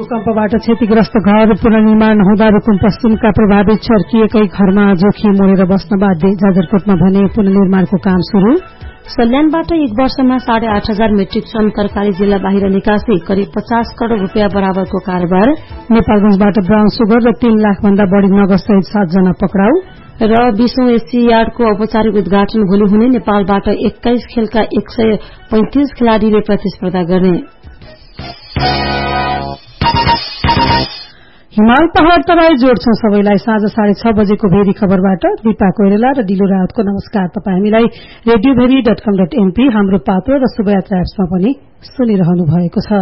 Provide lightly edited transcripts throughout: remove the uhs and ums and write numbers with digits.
भूकम्पबाट क्षतिग्रस्त घर पुनर्निर्माण नहुँदा रुकुम पश्चिमका प्रभावित चर्किएकै घरमा जोखिम मोडेर बस्न बाध्य। जाजरकोटमा भने पुनर्निर्माणको काम शुरू। सल्यानबाट एक वर्षमा 8,500 मेट्रिक टन तरकारी जिल्ला बाहिर निकासी, करिब 50 करोड़ रूपियाँ बराबरको कारोबार। नेपालगंजबाट ब्राउन सुगर र 3 लाख भन्दा बढ़ी नगदसहित 7 जना पक्राउ। र 20औं एसियाडको औपचारिक उद्घाटन भोलि हुने। नेपालबाट 21 खेलका 135 खेलाड़ीले प्रतिस्पर्धा गर्ने। हिमाल पहाड़ तराई जोड्छौं सबैलाई। साँझ 6:30 बजेको भेरी खबरबाट दिपा कोइराला र दिलु रावतको नमस्कार। तपाई हामीलाई radioveri.com.mp हाम्रो पात्र र शुभयात्रा एप्समा पनि सुनिरहनु भएको छ।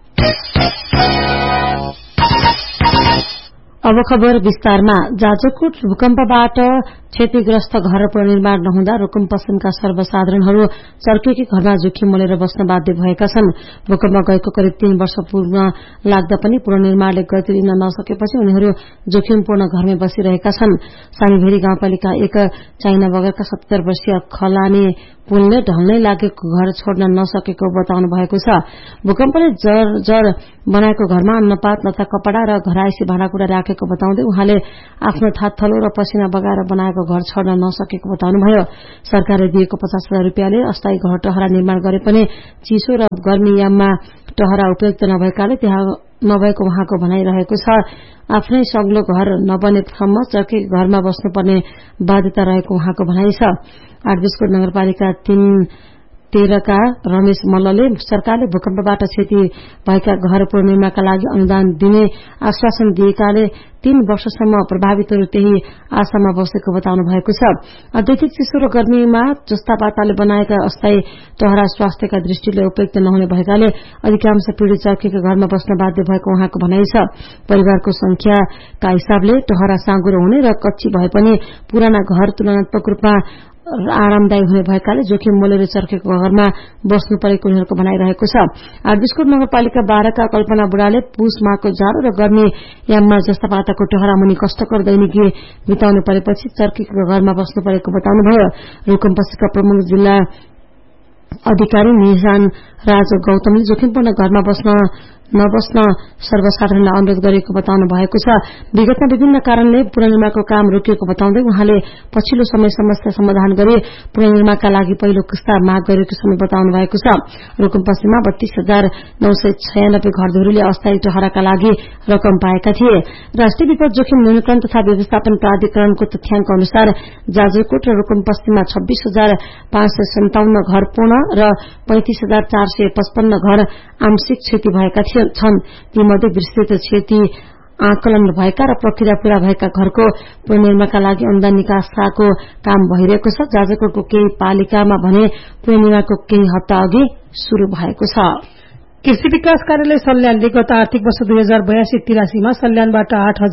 अब खबर विस्तारमा। जाजरकोट भूकम्पबाट क्षतिग्रस्त घर पुनर्निर्माण नहुँदा रुकुम पश्चिमका सर्वसाधारणहरू चर्किएकै घरमा जोखिम मोलेर बस्न बाध्य भएका छन्। भूकम्प गएको करिब 3 वर्ष पूर्व लाग्दा पनि पुनर्निर्माणले गति दिन नसकेपछि उनीहरू जोखिमपूर्ण घरमै बसिरहेका छन्। सानीभेरी गाउँपालिका 1 चाइना बगरका 70 वर्षीय खलाने पुलले ढल्नै लागेको घर छोड्न नसकेको बताउनु भएको छ। भूकम्पले जर बनाएको घरमा अन्नपात तथा कपड़ा र घरायसी भाँडाकुँडा राखेको बताउँदै उहाँले आफ्नो थातथलो र पसिना बगाएर बनाएको घर छोड्न नसकेको बताउनुभयो। सरकारले दिएको 50,000 रूपियाँले अस्थायी घर टहरा निर्माण गरे पनि चिसो र गर्मीयाममा टहरा उपयुक्त नभएकाले त्यहाँ नभएको उहाँको भनाइरहेको छ। आफ्नै सग्लो घर नबनेसम्म चर्केको घरमा बस्नुपर्ने बाध्यता रहेको उहाँको भनाइ छ। आठबिसकोट नगरपालिका 3-13 का रमेश मल्लले सरकारले भूकम्पबाट क्षति भएका घर पुनर्निर्माणका लागि अनुदान दिने आश्वासन दिएकाले 3 वर्षसम्म प्रभावितहरू त्यही आशामा बसेको बताउनु भएको छ। अत्यधिक चिसो र गर्मीमा जस्ता पाताले बनाएका अस्थायी टहरा स्वास्थ्यका दृष्टिले उपयुक्त नहुने भएकाले अधिकांश पीड़ित चर्केको घरमा बस्न बाध्य भएको उहाँको भनाइ छ। परिवारको संख्याका हिसाबले टहरा साँगुरो हुने र कच्ची भए पनि पुराना घर तुलनात्मक रूपमा आरामदायी हुने भएकाले जोखिम मोलेर चर्केको घरमा बस्नु परेको उनीहरूको भनाइरहेको छ। आठबिसकोट नगरपालिका 12 का कल्पना बुढाले पुष माघको जाडो र गर्मी याममा जस्ता पाताको टहरा मुनि कष्टकर दैनिकी बिताउनु परेपछि चर्केको घरमा बस्नु परेको बताउनुभयो। रुकुम पश्चिमका प्रमुख जिल्ला अधिकारी निशान राज गौतमले जोखिमपूर्ण घरमा नबस्न सर्वसाधारणलाई अनुरोध गरेको बताउनु भएको छ। विगतमा विभिन्न कारणले पुनर्निर्माणको काम रोकिएको बताउँदै उहाँले पछिल्लो समय समस्या समाधान गरी पुनर्निर्माणका लागि पहिलो किस्ता माग गरेको समय बताउनु भएको छ। रुकुम पश्चिममा 32,996 घरधुरीले अस्थायी टहराका लागि रकम पाएका थिए। राष्ट्रिय विपद जोखिम न्यूनीकरण तथा व्यवस्थापन प्राधिकरणको तथ्याङ्क अनुसार जाजरकोट र रुकुम पश्चिममा 26,557 घर पूर्ण र 35,455 घर आंशिक क्षति भएका छन्। तीमध्ये विस्तृत क्षति आकलन भएका र प्रक्रिया पूरा भएका घरको पुनर्निर्माणका लागि अनुदान निकासाको काम भइरहेको छ। जाजरकोटको केही पालिकामा भने पुनर्निर्माणको केही हप्ता अघि शुरू भएको छ। कृषि विकास कार्यालय सल्यानले गत आर्थिक वर्ष 2082-83 मा सल्यानबाट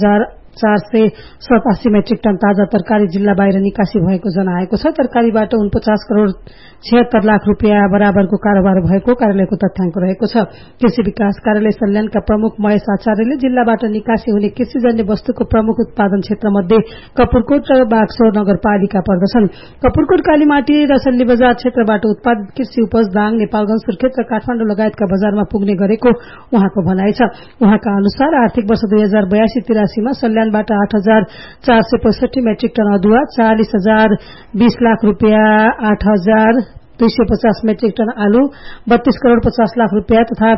8,487 मेट्रिक टन ताजा तरकारी जिल्ला बाहिर निकासी भएको जनाएको छ। तरकारीबाट 49 करोड़ 76 लाख रूपियाँ बराबरको कारोबार भएको कार्यालयको तथ्याङ्क रहेको छ। कृषि विकास कार्यालय सल्यानका प्रमुख महेश आचार्यले जिल्लाबाट निकासी हुने कृषिजन्य वस्तुको प्रमुख उत्पादन क्षेत्र मध्ये कपुरकोट र बागसौर नगरपालिका पर्दछन्। कपुरकोट कालीमाटी र सल्ली बजार क्षेत्रबाट उत्पादित कृषि उपज दाङ, नेपालगंज, सुर्खेत र काठमाडौँ लगायतका बजारमा पुग्ने गरेको उहाँको भनाइ छ। उहाँका अनुसार आर्थिक वर्ष 2082-83 मा सल्यानबाट 8,465 मेट्रिक टन अदुवा, 40,020 लाख रूपियाँ 8,250 मेट्रिक टन आलु, 32 करोड़ 50 लाख रूपियाँ तथा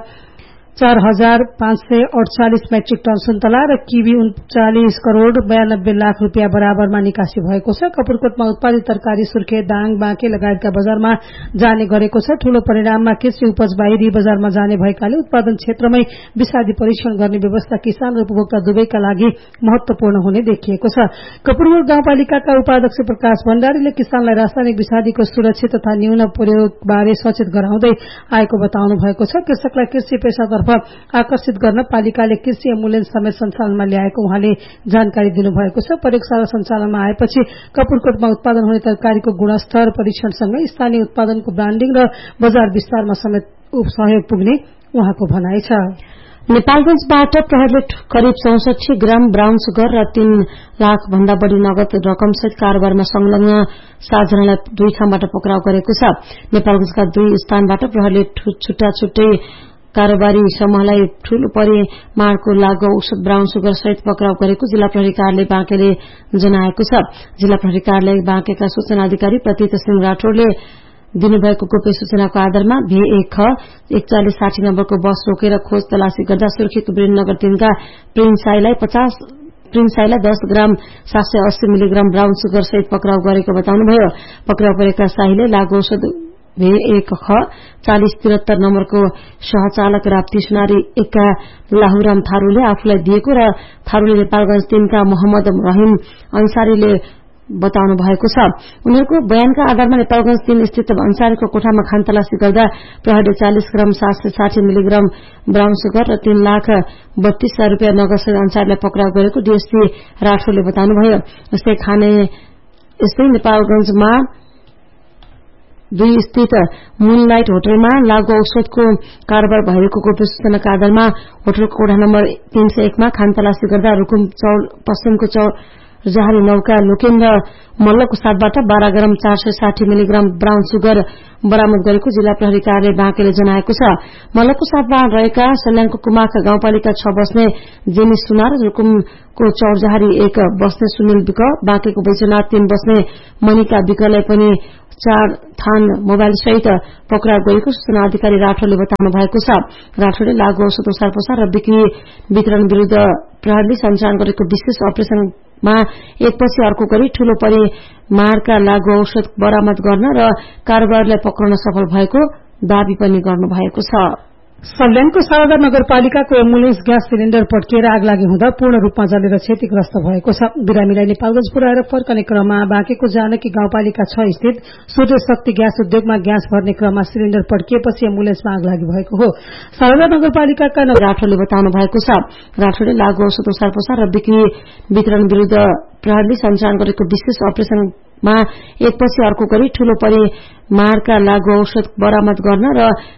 4,548 मेट्रिक टन सुन्तला र किवी 39 करोड़ 92 लाख रूपियाँ बराबरमा निकासी भएको छ। कपुरकोटमा उत्पादित तरकारी सुर्खेत, दाङ, बाँके लगायतका बजारमा जाने गरेको छ। ठूलो परिणाममा कृषि उपज बाहिरी बजारमा जाने भएकाले उत्पादन क्षेत्रमै विषादी परीक्षण गर्ने व्यवस्था किसान र उपभोक्ता दुवैका लागि महत्वपूर्ण हुने देखिएको छ। कपुरकोट गाउँपालिकाका उपाध्यक्ष प्रकाश भण्डारीले किसानलाई रासायनिक विषादीको सुरक्षित तथा न्यून प्रयोगबारे सचेत गराउँदै आएको बताउनु भएको छ। कृषकलाई कृषि पेशातर्फ आकर्षित गर्न पालिकाले कृषि एम्बुलेन्स समेत सञ्चालनमा ल्याएको उहाँले जानकारी दिनुभएको छ। प्रयोगशाला सञ्चालनमा आएपछि कपुरकोटमा उत्पादन हुने तरकारीको गुणस्तर परीक्षणसँगै स्थानीय उत्पादनको ब्रान्डिङ र बजार विस्तारमा समेत सहयोग पुग्ने उहाँको भनाइ छ। नेपालगंजबाट प्रहरीले करिब 64 ग्राम ब्राउन सुगर र 3 लाख भन्दा बढ़ी नगद रकमसहित कारोबारमा संलग्न 7 जनालाई 2 ठाउँबाट पक्राउ गरेको छ। नेपालगंजका 2 स्थानबाट प्रहरीले छुट्टा छुट्टै कारोबारी समूहलाई ठूलो परिमाणको लागू औषध ब्राउन सुगर सहित पक्राउ गरेको जिल्ला प्रहरी कार्यालय बाँकेले जनाएको छ। जिल्ला प्रहरी कार्यालय बाँकेका सूचना अधिकारी प्रतीत सिंह राठौड़ले दिनुभएको गोप्य सूचनाको आधारमा V1 ख 4160 नम्बरको बस रोकेर खोज तलासी गर्दा सुर्खेत वीरनगर 3 का प्रिन्साईलाई 10 ग्राम 780 मिलिग्राम ब्राउन सुगर सहित पक्राउ गरेको बताउनुभयो। पक्राउ परेका शाहीले लागू औषध V1 ख 4073 नम्बरको सहचालक राप्ती सुनारी 1 का लाहुराम थारूले आफूलाई दिएको र थारूले नेपालगंज 3 का मोहम्मद रहीम अंसारीले बताउनु भएको छ। उनीहरूको बयानका आधारमा नेपालगंज 3 स्थित अंसारीको कोठामा खानतलासी गर्दा प्रहरीले 40 ग्राम 760 मिलिग्राम ब्राउन सुगर र 3,32,000 रुपियाँ नगदसहित अंसारीलाई पक्राउ गरेको डीएसपी राठौड़ले बताउनुभयो। यस्तै नेपालगंजमा 2 स्थित मूनलाइट होटलमा लागू औषधको कारोबार भएको गोप्य सूचनाका आधारमा होटलको कोठा नम्बर 301 मा खानतलासी गर्दा रुकुम पश्चिमको जहारी नौका लोकेन्द्र मल्लको साथबाट 12 ग्राम 460 मिलिग्राम ब्राउन सुगर बरामद गरेको जिल्ला प्रहरी कार्यालय बाँकेले जनाएको छ। मल्लको साथमा रहेका सल्यानको कुमाख गाउँपालिका 6 बस्ने जेनी सुनार, रुकुमको चौरजहारी 1 बस्ने सुनिल विक, बाँकेको बैजनाथ 3 बस्ने मनिका विकलाई पनि 4 थान मोबाइल सहित पक्राउ गरेको सूचना अधिकारी राठौड़ले बताउनु भएको छ। राठौड़ले लागू औषध ओसार पसार र बिक्री वितरण विरूद्ध प्रहरीले सञ्चालन गरेको विशेष अपरेशनमा एकपछि अर्को गरी ठूलो परिमाणका लागू औषध बरामद गर्न र कारोबारलाई पक्राउन सफल भएको दावी पनि गर्नुभएको छ। सल्यानको सारदा नगरपालिकाको एम्बुलेन्स ग्यास सिलिण्डर पड्किएर आगलागी हुँदा पूर्ण रूपमा जलेर क्षतिग्रस्त भएको छ। बिरामीलाई नेपालगंज पुर्याएर फर्कने क्रममा बाँकेको जानकी गाउँपालिका 6 स्थित सूर्य शक्ति ग्यास उद्योगमा ग्यास भर्ने क्रममा सिलिण्डर पड्किएपछि एम्बुलेन्समा आगलागी भएको हो। सारदा नगरपालिकाका राठौड़ले बताउनु भएको छ। राठौड़ले लागू औषध ओसार पसार र बिक्री वितरण विरूद्ध प्रहरीले सञ्चालन गरेको विशेष अपरेशनमा एकपछि अर्को गरी ठूलो परिमाणका लागू औषध बरामद गर्न र